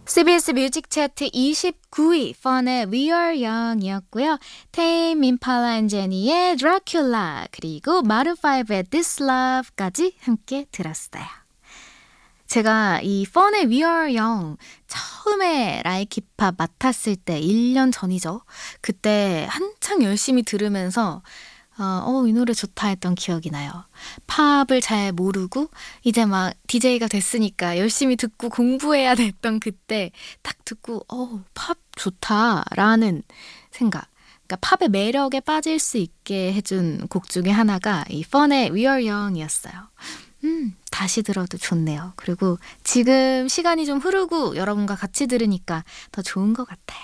CBS 뮤직 차트 29위 펀의 We Are Young이었고요. 테임 임팔라 앤 제니의 드라큘라 그리고 마룬5의 This Love까지 함께 들었어요. 제가 이 펀의 We Are Young 처음에 라이키팝 맡았을 때 1년 전이죠. 그때 한창 열심히 들으면서 이 노래 좋다 했던 기억이 나요. 팝을 잘 모르고 이제 막 DJ가 됐으니까 열심히 듣고 공부해야 됐던 그때 딱 듣고 팝 좋다라는 생각. 그러니까 팝의 매력에 빠질 수 있게 해준 곡 중에 하나가 이 펀의 We Are Young이었어요. 다시 들어도 좋네요. 그리고 지금 시간이 좀 흐르고 여러분과 같이 들으니까 더 좋은 것 같아요.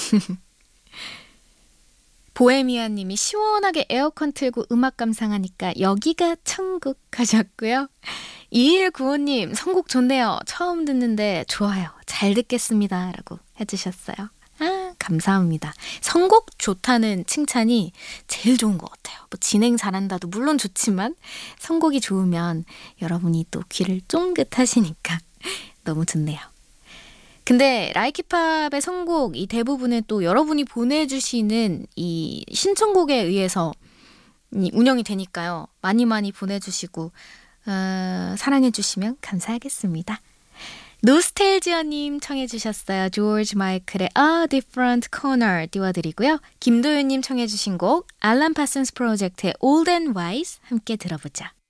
보헤미아님이 시원하게 에어컨 틀고 음악 감상하니까 여기가 천국 하셨고요. 2195님 선곡 좋네요. 처음 듣는데 좋아요. 잘 듣겠습니다. 라고 해주셨어요. 감사합니다. 선곡 좋다는 칭찬이 제일 좋은 것 같아요. 뭐 진행 잘한다도 물론 좋지만 선곡이 좋으면 여러분이 또 귀를 쫑긋하시니까 너무 좋네요. 근데 라이키팝의 선곡 이 대부분은 또 여러분이 보내주시는 이 신청곡에 의해서 운영이 되니까요. 많이 많이 보내주시고 사랑해주시면 감사하겠습니다. 노스텔지어님 청해 주셨어요. 조지 마이클의 A Different Corner 띄워드리고요. 김도윤님 청해 주신 곡 알람 파슨스 프로젝트의 Old and Wise 함께 들어보자.